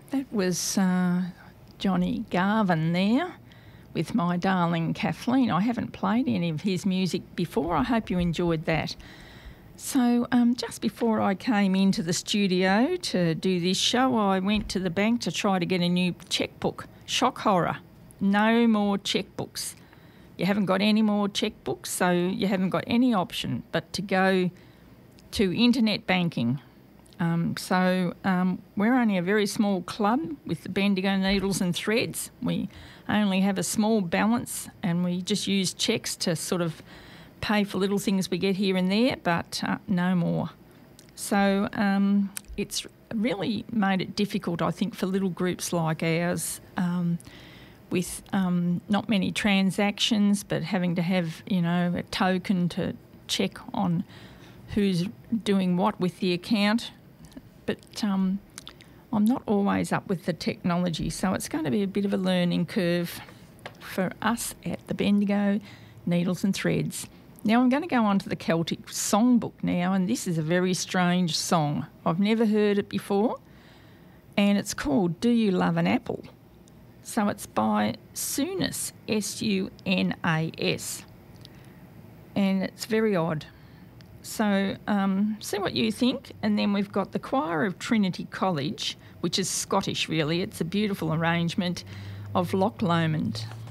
That was Johnny Garvin there with My Darling Kathleen. I haven't played any of his music before. I hope you enjoyed that. So just before I came into the studio to do this show, I went to the bank to try to get a new chequebook. Shock horror. No more chequebooks. You haven't got any more chequebooks, so you haven't got any option but to go to internet banking. We're only a very small club with the Bendigo Needles and Threads. We only have a small balance and we just use cheques to sort of pay for little things we get here and there, but no more. So it's really made it difficult, I think, for little groups like ours with not many transactions, but having to have, a token to check on who's doing what with the account. But I'm not always up with the technology, so it's going to be a bit of a learning curve for us at the Bendigo Needles and Threads. Now I'm going to go on to the Celtic Songbook now, and this is a very strange song. I've never heard it before, and it's called Do You Love an Apple? So it's by Sunas, S-U-N-A-S, and it's very odd. So see what you think. And then we've got the Choir of Trinity College, which is Scottish really. It's a beautiful arrangement of Loch Lomond.